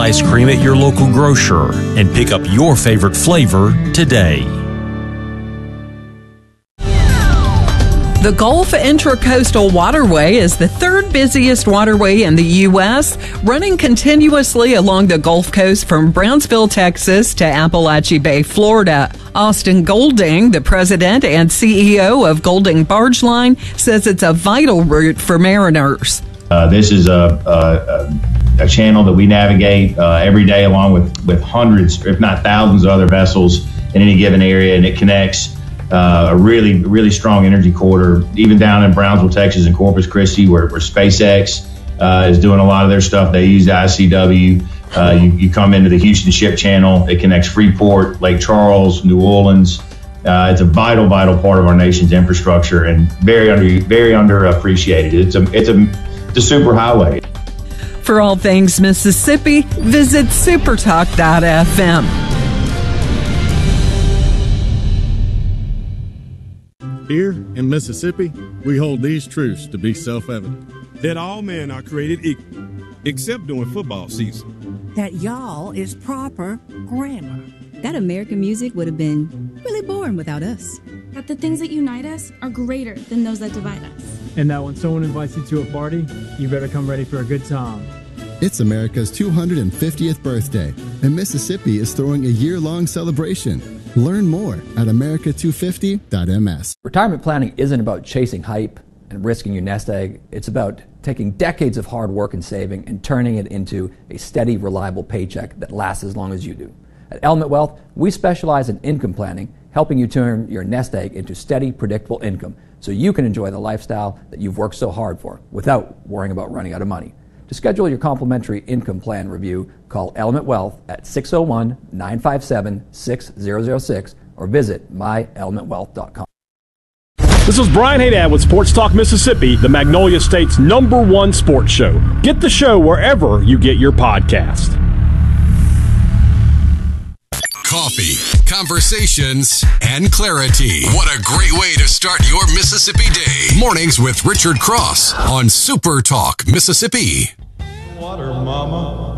ice cream at your local grocer and pick up your favorite flavor today. The Gulf Intracoastal Waterway is the third busiest waterway in the U.S., running continuously along the Gulf Coast from Brownsville, Texas to Apalachee Bay, Florida. Austin Golding, the president and CEO of Golding Barge Line, says it's a vital route for mariners. This is a channel that we navigate every day along with hundreds, if not thousands of other vessels in any given area, and it connects a really, really strong energy corridor, even down in Brownsville, Texas, and Corpus Christi, where SpaceX is doing a lot of their stuff. They use the ICW. You come into the Houston Ship Channel. It connects Freeport, Lake Charles, New Orleans. It's a vital part of our nation's infrastructure and very underappreciated. It's a super highway. For all things Mississippi, visit supertalk.fm. Here in Mississippi, we hold these truths to be self-evident. That all men are created equal, except during football season. That y'all is proper grammar. That American music would have been really boring without us. That the things that unite us are greater than those that divide us. And that when someone invites you to a party, you better come ready for a good time. It's America's 250th birthday, and Mississippi is throwing a year-long celebration. Learn more at america250.ms. Retirement planning isn't about chasing hype and risking your nest egg. It's about taking decades of hard work and saving and turning it into a steady, reliable paycheck that lasts as long as you do. At Element Wealth, we specialize in income planning, helping you turn your nest egg into steady, predictable income so you can enjoy the lifestyle that you've worked so hard for without worrying about running out of money. To schedule your complimentary income plan review, call Element Wealth at 601-957-6006 or visit myelementwealth.com. This is Brian Haydad with Sports Talk Mississippi, the Magnolia State's #1 sports show. Get the show wherever you get your podcast. Coffee, conversations, and clarity. What a great way to start your Mississippi day. Mornings with Richard Cross on Super Talk Mississippi. Water, mama.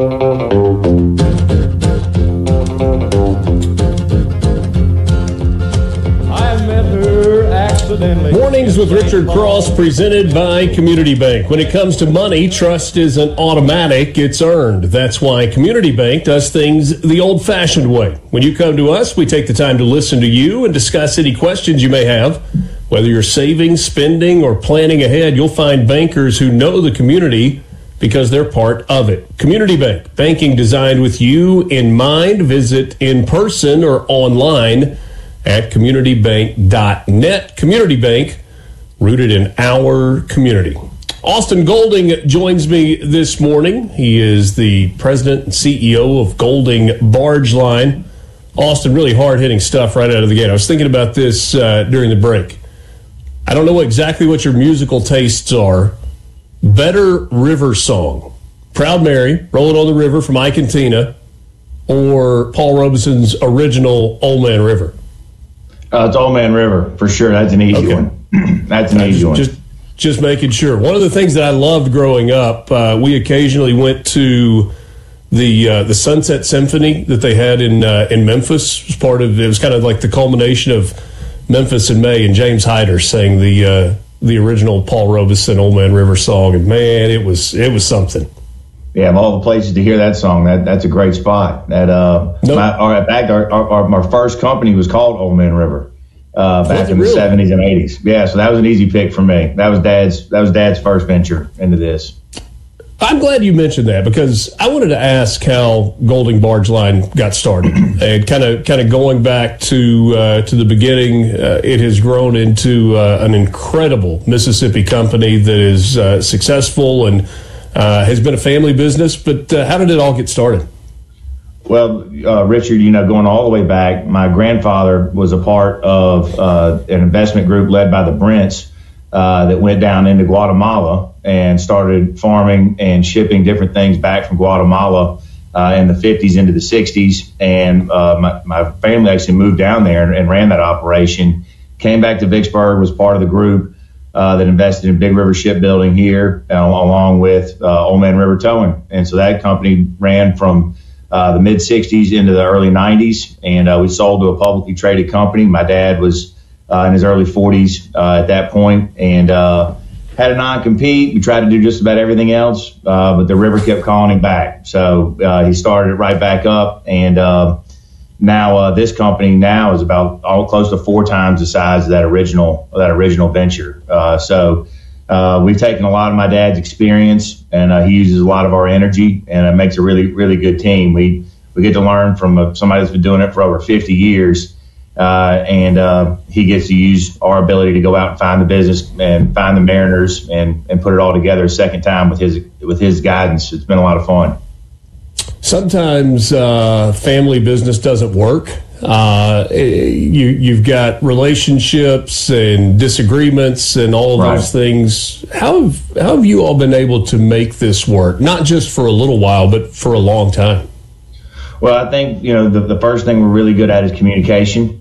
I met her accidentally. Mornings with Richard Cross presented by Community Bank. When it comes to money, trust isn't automatic, it's earned. That's why Community Bank does things the old-fashioned way. When you come to us, we take the time to listen to you and discuss any questions you may have. Whether you're saving, spending, or planning ahead, you'll find bankers who know the community because they're part of it. Community Bank, banking designed with you in mind. Visit in person or online at communitybank.net. Community Bank, rooted in our community. Austin Golding joins me this morning. He is the president and CEO of Golding Barge Line. Austin, really hard-hitting stuff right out of the gate. I was thinking about this during the break. I don't know exactly what your musical tastes are. Better river song, Proud Mary, Rolling on the River from Ike and Tina, or Paul Robeson's original Old Man River? It's Old Man River, for sure. That's an easy one. That's an easy one. Just making sure. One of the things that I loved growing up, we occasionally went to the Sunset Symphony that they had in Memphis. It was kind of like the culmination of Memphis in May, and James Hyder sang the original Paul Robeson Old Man River song, and man, it was something. Yeah, of all the places to hear that song, that's a great spot. Our first company was called Old Man River back in the 70s and 80s. Yeah, so that was an easy pick for me. That was Dad's first venture into this. I'm glad you mentioned that because I wanted to ask how Golding Barge Line got started, and kind of going back to the beginning. It has grown into an incredible Mississippi company that is successful and has been a family business. But how did it all get started? Well, Richard, going all the way back, my grandfather was a part of an investment group led by the Brents that went down into Guatemala and started farming and shipping different things back from Guatemala in the 50s into the 60s. And my family actually moved down there and ran that operation, came back to Vicksburg, was part of the group, that invested in Big River Shipbuilding here, along with Old Man River Towing. And so that company ran from the mid 60s into the early 90s, and we sold to a publicly traded company. My dad was in his early 40s at that point, and had a non-compete. We tried to do just about everything else, but the river kept calling him back. So he started it right back up, and now this company now is about close to 4 times the size of that original venture. So we've taken a lot of my dad's experience, and he uses a lot of our energy, and it makes a really, really good team. We get to learn from somebody that's been doing it for over 50 years, and he gets to use our ability to go out and find the business and find the mariners and put it all together a second time with his guidance. It's been a lot of fun. Sometimes family business doesn't work. You've got relationships and disagreements and all of those things. How have you all been able to make this work? Not just for a little while, but for a long time. Well, I think, the first thing we're really good at is communication,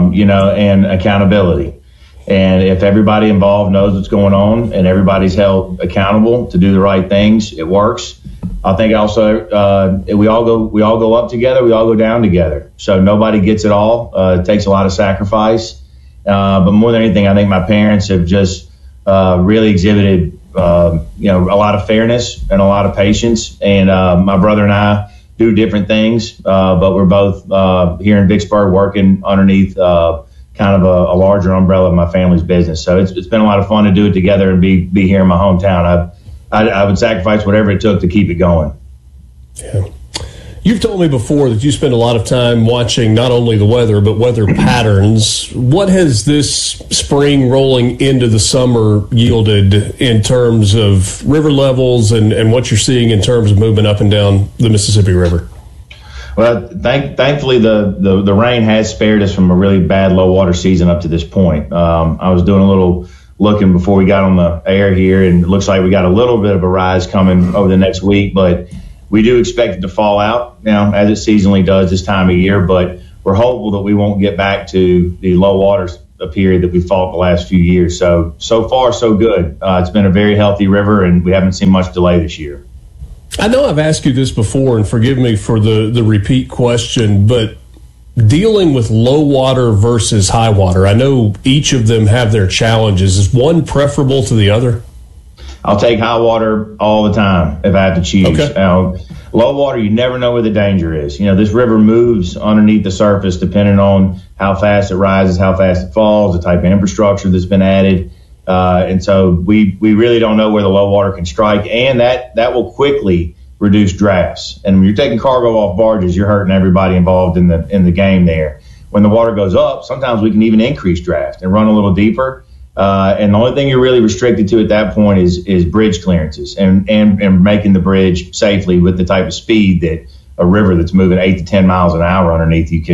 and accountability. And if everybody involved knows what's going on and everybody's held accountable to do the right things, it works. I think also we all go up together, we all go down together. So nobody gets it all. It takes a lot of sacrifice. But more than anything, I think my parents have just really exhibited a lot of fairness and a lot of patience. And my brother and I do different things, but we're both here in Vicksburg working underneath kind of a larger umbrella of my family's business. So it's been a lot of fun to do it together and be here in my hometown. I would sacrifice whatever it took to keep it going. Yeah. You've told me before that you spend a lot of time watching not only the weather, but weather patterns. What has this spring rolling into the summer yielded in terms of river levels and what you're seeing in terms of movement up and down the Mississippi River? Well, thankfully, the rain has spared us from a really bad low water season up to this point. I was doing a little looking before we got on the air here, and it looks like we got a little bit of a rise coming over the next week, but we do expect it to fall out now, as it seasonally does this time of year, but we're hopeful that we won't get back to the low water period that we fought the last few years. So far, so good. It's been a very healthy river, and we haven't seen much delay this year. I know I've asked you this before, and forgive me for the repeat question, but dealing with low water versus high water, I know each of them have their challenges. Is one preferable to the other? I'll take high water all the time if I have to choose. Okay. Low water, you never know where the danger is. This river moves underneath the surface depending on how fast it rises, how fast it falls, the type of infrastructure that's been added. And so we really don't know where the low water can strike, and that will quickly reduce drafts. And when you're taking cargo off barges, you're hurting everybody involved in the game there. When the water goes up, sometimes we can even increase draft and run a little deeper. And the only thing you're really restricted to at that point is bridge clearances and making the bridge safely with the type of speed that a river that's moving 8 to 10 miles an hour underneath you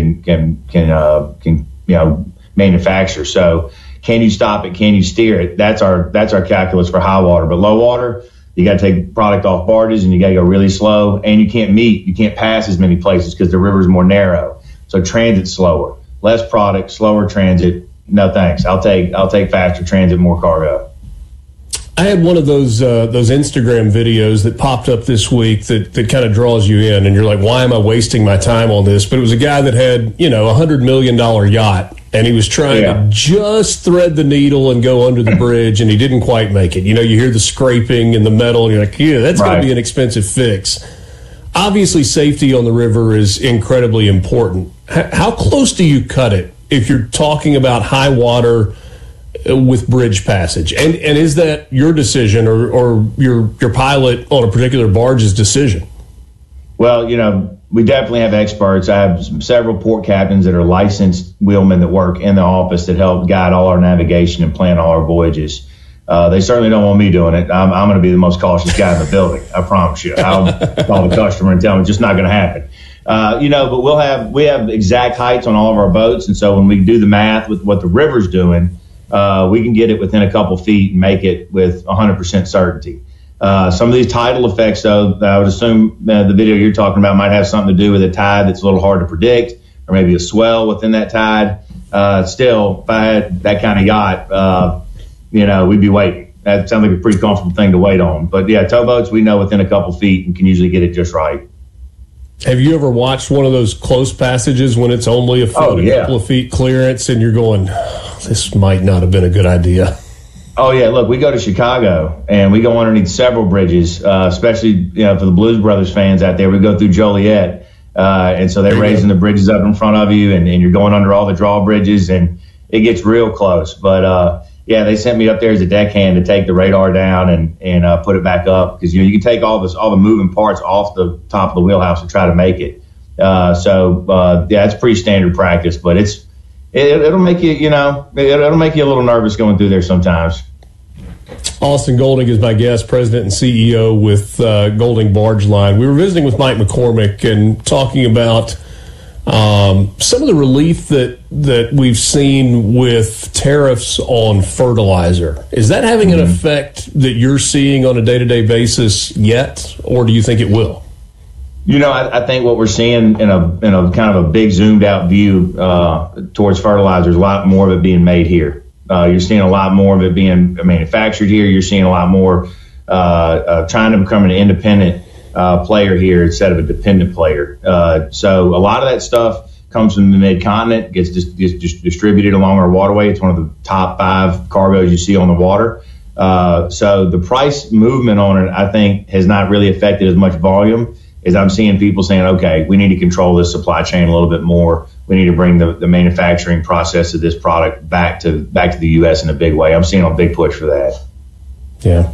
can manufacture. So can you stop it? Can you steer it? That's our calculus for high water. But low water, you got to take product off barges and you got to go really slow, and you can't pass as many places because the river is more narrow. So transit's slower, less product, slower transit. No thanks. I'll take faster transit, more cargo. I had one of those Instagram videos that popped up this week that kind of draws you in, and you're like, why am I wasting my time on this? But it was a guy that had, a $100 million yacht, and he was trying to just thread the needle and go under the bridge, and he didn't quite make it. You hear the scraping and the metal, and you're like, yeah, that's going to be an expensive fix. Obviously, safety on the river is incredibly important. How close do you cut it if you're talking about high water with bridge passage? And is that your decision or your pilot on a particular barge's decision? Well, we definitely have experts. I have several port captains that are licensed wheelmen that work in the office that help guide all our navigation and plan all our voyages. They certainly don't want me doing it. I'm going to be the most cautious guy in the building. I promise you. I'll call the customer and tell them it's just not going to happen. But we have exact heights on all of our boats. And so when we do the math with what the river's doing, we can get it within a couple feet and make it with 100% certainty. Some of these tidal effects, though, I would assume the video you're talking about might have something to do with a tide that's a little hard to predict, or maybe a swell within that tide. Still, if I had that kind of yacht, we'd be waiting. That sounds like a pretty comfortable thing to wait on. But yeah, towboats, we know within a couple feet and can usually get it just right. Have you ever watched one of those close passages when it's only a foot, a couple of feet clearance, and you're going, this might not have been a good idea? Oh, yeah. Look, we go to Chicago, and we go underneath several bridges, especially for the Blues Brothers fans out there. We go through Joliet, and so they're raising the bridges up in front of you, and you're going under all the drawbridges, and it gets real close. But, they sent me up there as a deckhand to take the radar down and put it back up because, you can take all the moving parts off the top of the wheelhouse and try to make it. It's pretty standard practice, but it'll make you, it'll make you a little nervous going through there sometimes. Austin Golding is my guest, president and CEO with Golding Barge Line. We were visiting with Mike McCormick and talking about some of the relief that we've seen with tariffs on fertilizer. Is that having an effect that you're seeing on a day-to-day basis yet, or do you think it will? I think what we're seeing in a kind of a big zoomed out view towards fertilizer is a lot more of it being made here. You're seeing a lot more of it being manufactured here. You're seeing a lot more trying to become an independent player here instead of a dependent player. So a lot of that stuff comes from the mid-continent, gets distributed along our waterway. It's one of the top 5 cargoes you see on the water. So the price movement on it, I think, has not really affected as much volume as I'm seeing people saying, okay, we need to control this supply chain a little bit more. We need to bring the manufacturing process of this product back to the U.S. in a big way. I'm seeing a big push for that. Yeah.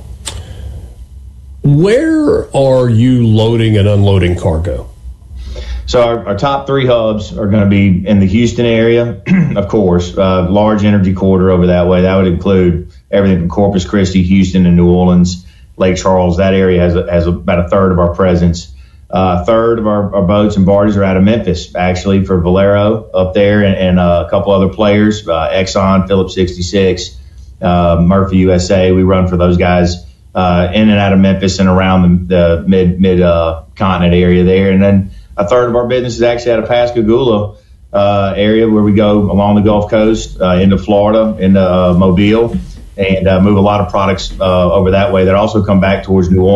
Where are you loading and unloading cargo? So our top 3 hubs are going to be in the Houston area, of course, large energy corridor over that way. That would include everything from Corpus Christi, Houston, and New Orleans, Lake Charles. That area has about a third of our presence. A third of our boats and barges are out of Memphis, actually, for Valero up there and a couple other players, Exxon, Phillips 66, Murphy USA. We run for those guys in and out of Memphis and around the mid-continent area there. And then a third of our business is actually out of Pascagoula area where we go along the Gulf Coast into Florida, into Mobile, and move a lot of products over that way that also come back towards New Orleans.